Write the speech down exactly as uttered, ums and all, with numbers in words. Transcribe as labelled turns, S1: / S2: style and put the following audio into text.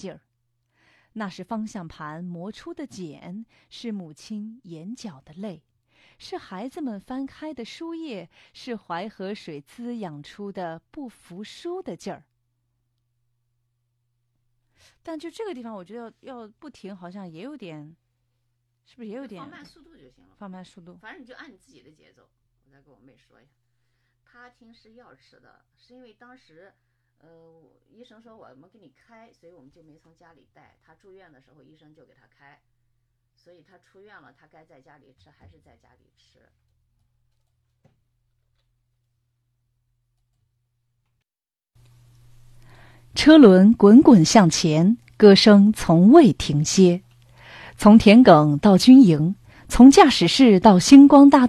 S1: 劲儿。那是方向盘磨出的茧，是母亲眼角的泪，是孩子们翻开的书页，是淮河水滋养出的不服输的劲儿。但就这个地方，我觉得要要不停，好像也有点，是不是也有点
S2: 放慢速度就行了？
S1: 放慢速度，
S2: 反正你就按你自己的节奏。我再跟我妹说一下，她听是药吃的，是因为当时。呃，医生说我们给你开，所以我们就没从家里带。他住院的时候，医生就给他开，所以他出院了，他该在家里吃还是在家里吃。
S1: 车轮滚滚向前，歌声从未停歇。从田埂到军营，从驾驶室到星光大道。